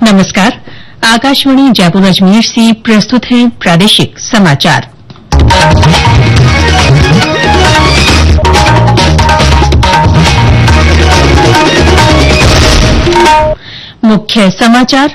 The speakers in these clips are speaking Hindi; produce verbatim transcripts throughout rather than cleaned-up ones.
नमस्कार। आकाशवाणी जयपुर अजमेर से प्रस्तुत है प्रादेशिक समाचार। मुख्य समाचार।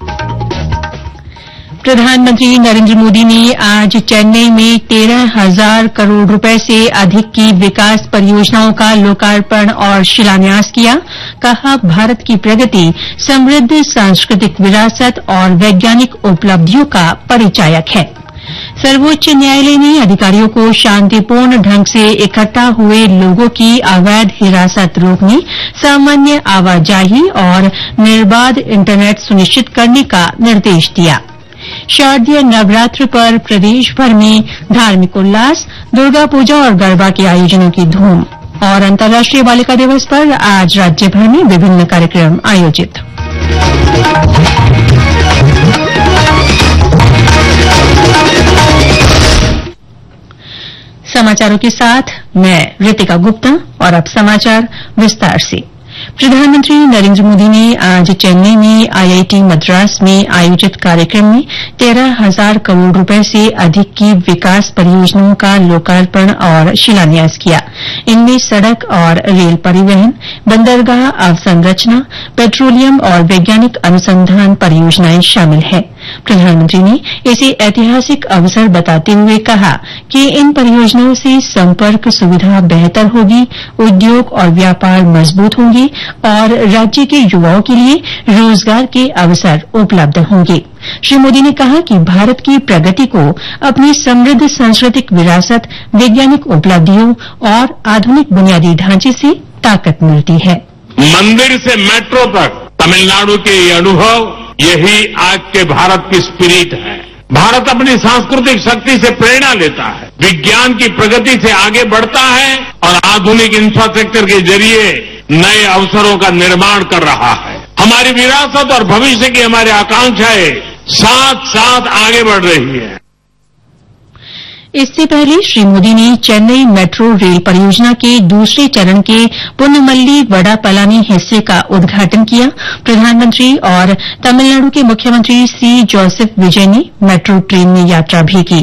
प्रधानमंत्री नरेंद्र मोदी ने आज चेन्नई में तेरह हजार करोड़ रुपए से अधिक की विकास परियोजनाओं का लोकार्पण और शिलान्यास किया। कहा, भारत की प्रगति समृद्ध सांस्कृतिक विरासत और वैज्ञानिक उपलब्धियों का परिचायक है। सर्वोच्च न्यायालय ने अधिकारियों को शांतिपूर्ण ढंग से इकट्ठा हुए लोगों की अवैध हिरासत रोकने, सामान्य आवाजाही और निर्बाध इंटरनेट सुनिश्चित करने का निर्देश दिया। शारदीय नवरात्र पर प्रदेश भर में धार्मिक उल्लास, दुर्गा पूजा और गरबा के आयोजनों की धूम। और अंतर्राष्ट्रीय बालिका दिवस पर आज राज्यभर में विभिन्न कार्यक्रम आयोजित। समाचारों के साथ मैं रितिका गुप्ता और अब समाचार विस्तार से। प्रधानमंत्री नरेंद्र मोदी ने आज चेन्नई में आईआईटी मद्रास में आयोजित कार्यक्रम में तेरह हजार करोड़ रुपए से अधिक की विकास परियोजनाओं का लोकार्पण और शिलान्यास किया। इनमें सड़क और रेल परिवहन, बंदरगाह अवसंरचना, पेट्रोलियम और वैज्ञानिक अनुसंधान परियोजनाएं शामिल हैं। प्रधानमंत्री ने इसे ऐतिहासिक अवसर बताते हुए कहा कि इन परियोजनाओं से संपर्क सुविधा बेहतर होगी, उद्योग और व्यापार मजबूत होंगे और राज्य के युवाओं के लिए रोजगार के अवसर उपलब्ध होंगे। श्री मोदी ने कहा कि भारत की प्रगति को अपनी समृद्ध सांस्कृतिक विरासत, वैज्ञानिक उपलब्धियों और आधुनिक बुनियादी ढांचे से ताकत मिलती है। मंदिर से मेट्रो तक तमिलनाडु के ये अनुभव, यही आज के भारत की स्पिरिट है। भारत अपनी सांस्कृतिक शक्ति से प्रेरणा लेता है, विज्ञान की प्रगति से आगे बढ़ता है और आधुनिक इंफ्रास्ट्रक्चर के जरिए नए अवसरों का निर्माण कर रहा है। हमारी विरासत और भविष्य की हमारी आकांक्षाएं साथ साथ आगे बढ़ रही है। इससे पहले श्री मोदी ने चेन्नई मेट्रो रेल परियोजना के दूसरे चरण के पुनमल्ली वडापलानी हिस्से का उद्घाटन किया। प्रधानमंत्री और तमिलनाडु के मुख्यमंत्री सी जोसेफ विजय ने मेट्रो ट्रेन में यात्रा भी की।